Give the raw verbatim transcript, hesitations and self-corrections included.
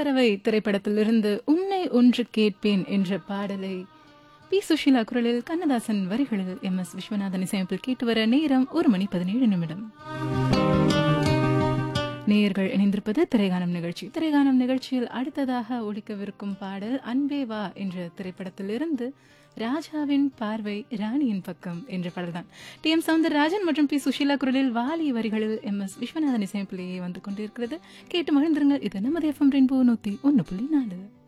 பறவை திரைப்படத்திலிருந்து உன்னை ஒன்று கேட்பேன் என்ற பாடலை பி சுஷீலா குரலில் கண்ணதாசன் வரிகளில் எம் எஸ் விஸ்வநாதன் இசையமைப்பில் கேட்டு வர நேரம் ஒரு மணி பதினேழு நிமிடம். நேயர்கள் இணைந்திருப்பது திரைகானம் நிகழ்ச்சி. திரைகானம் நிகழ்ச்சியில் அடுத்ததாக ஒலிக்கவிருக்கும் பாடல் அன்பே வா என்ற திரைப்படத்திலிருந்து ராஜாவின் பார்வை ராணியின் பக்கம் என்ற பாடல்தான். டி எம் சவுந்தரராஜன் மற்றும் பி சுஷீலா குரலில் வாலி வரிகளில் எம் எஸ் விஸ்வநாதன் இசையமைப்பிலேயே வந்து கொண்டிருக்கிறது. கேட்டு மகிழ்ந்திருங்கள். இது நமது எஃப்எம் ரெயின்போ நூத்தி ஒன்னு புள்ளி நாலு.